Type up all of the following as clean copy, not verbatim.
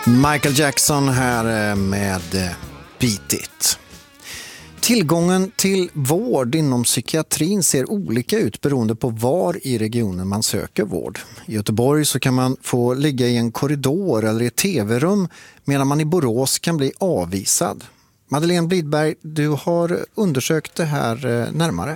Michael Jackson här med Beat It. Tillgången till vård inom psykiatrin ser olika ut beroende på var i regionen man söker vård. I Göteborg så kan man få ligga i en korridor eller i ett tv-rum medan man i Borås kan bli avvisad. Madeleine Blidberg, du har undersökt det här närmare.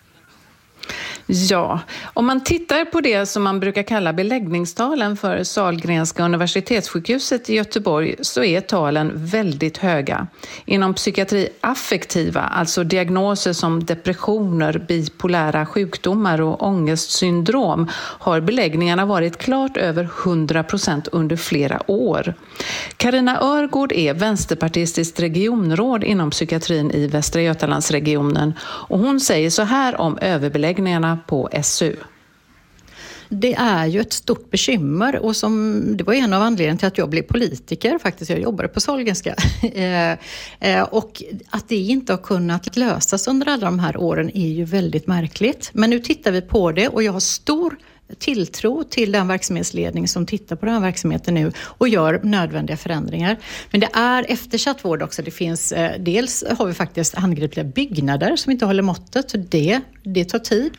Ja, om man tittar på det som man brukar kalla beläggningstalen för Sahlgrenska universitetssjukhuset i Göteborg så är talen väldigt höga. Inom psykiatri affektiva, alltså diagnoser som depressioner, bipolära sjukdomar och ångestsyndrom, har beläggningarna varit klart över 100% under flera år. Carina Örgård är vänsterpartistiskt regionråd inom psykiatrin i Västra Götalandsregionen och hon säger så här om överbeläggningarna på SU. Det är ju ett stort bekymmer och det var en av anledningarna till att jag blev politiker faktiskt. Jag jobbade på Sahlgrenska och att det inte har kunnat lösas under alla de här åren är ju väldigt märkligt. Men nu tittar vi på det och jag har stor tilltro till den verksamhetsledning som tittar på den här verksamheten nu och gör nödvändiga förändringar. Men det är eftersatt vård också. Det finns, dels har vi faktiskt handgripliga byggnader som inte håller måttet så det tar tid.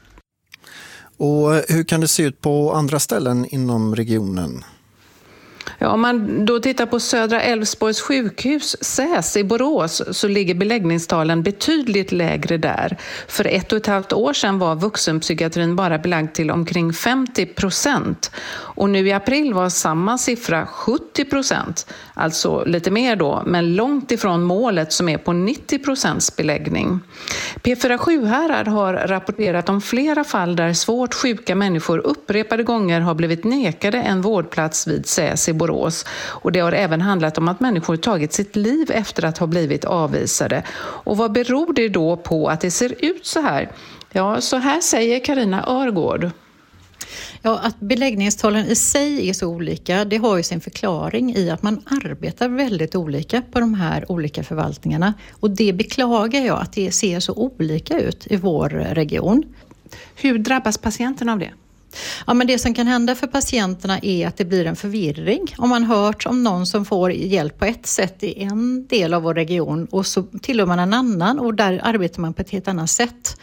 Och hur kan det se ut på andra ställen inom regionen? Ja, om man då tittar på Södra Älvsborgs sjukhus, SÄS i Borås, så ligger beläggningstalen betydligt lägre där. För 1,5 år sedan var vuxenpsykiatrin bara belagd till omkring 50%. Och nu i april var samma siffra 70%. Alltså lite mer då, men långt ifrån målet som är på 90% beläggning. P4 Sjuhärad har rapporterat om flera fall där svårt sjuka människor upprepade gånger har blivit nekade en vårdplats vid SÄS i Borås. Och det har även handlat om att människor tagit sitt liv efter att ha blivit avvisade. Och vad beror det då på att det ser ut så här? Ja, så här säger Carina Örgård. Ja, att beläggningstalen i sig är så olika, det har ju sin förklaring i att man arbetar väldigt olika på de här olika förvaltningarna. Och det beklagar jag att det ser så olika ut i vår region. Hur drabbas patienterna av det? Ja, men det som kan hända för patienterna är att det blir en förvirring. Om man hört om någon som får hjälp på ett sätt i en del av vår region och så tillhör man en annan och där arbetar man på ett helt annat sätt.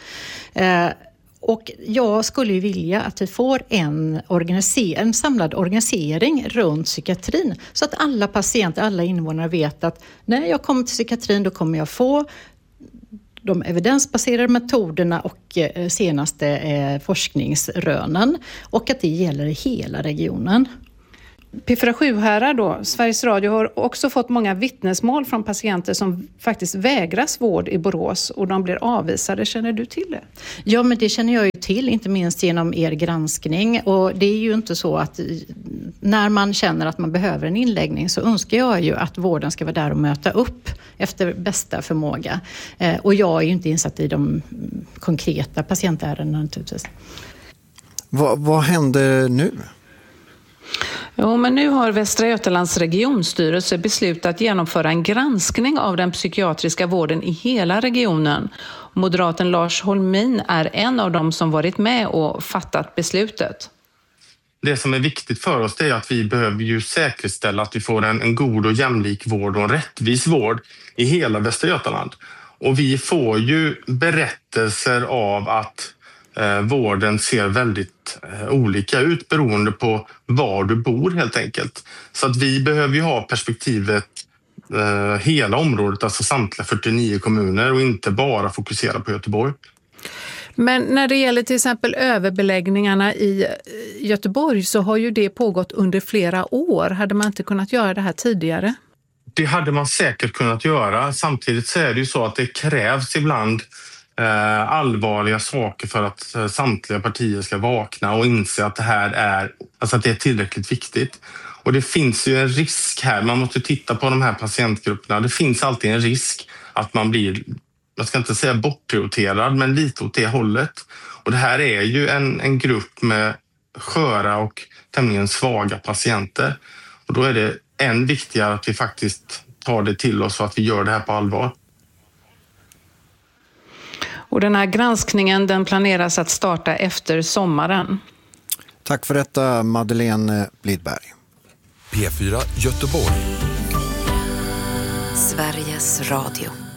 Och jag skulle ju vilja att vi får en samlad organisering runt psykiatrin så att alla patienter, alla invånare vet att när jag kommer till psykiatrin då kommer jag få de evidensbaserade metoderna och senaste forskningsrönen och att det gäller i hela regionen. P4 Sjuhärad då, Sveriges Radio har också fått många vittnesmål från patienter som faktiskt vägras vård i Borås och de blir avvisade. Känner du till det? Ja, men det känner jag ju till, inte minst genom er granskning. Och det är ju inte så att när man känner att man behöver en inläggning så önskar jag ju att vården ska vara där och möta upp efter bästa förmåga. Och jag är ju inte insatt i de konkreta patientärendena naturligtvis. Vad händer nu? Jo, men nu har Västra Götalands regionstyrelse beslutat att genomföra en granskning av den psykiatriska vården i hela regionen. Moderaten Lars Holmin är en av dem som varit med och fattat beslutet. Det som är viktigt för oss är att vi behöver ju säkerställa att vi får en god och jämlik vård och en rättvis vård i hela Västra Götaland. Och vi får ju berättelser av att vården ser väldigt olika ut beroende på var du bor helt enkelt. Så att vi behöver ju ha perspektivet hela området, alltså samtliga 49 kommuner och inte bara fokusera på Göteborg. Men när det gäller till exempel överbeläggningarna i Göteborg så har ju det pågått under flera år. Hade man inte kunnat göra det här tidigare? Det hade man säkert kunnat göra. Samtidigt så är det ju så att det krävs ibland allvarliga saker för att samtliga partier ska vakna och inse att det här är, alltså att det är tillräckligt viktigt. Och det finns ju en risk här, man måste titta på de här patientgrupperna. Det finns alltid en risk att man blir, jag ska inte säga bortprioriterad, men lite åt det hållet. Och det här är ju en grupp med sköra och tämligen svaga patienter. Och då är det än viktigare att vi faktiskt tar det till oss och att vi gör det här på allvar. Och den här granskningen den planeras att starta efter sommaren. Tack för detta, Madeleine Blidberg. P4 Göteborg. Sveriges Radio.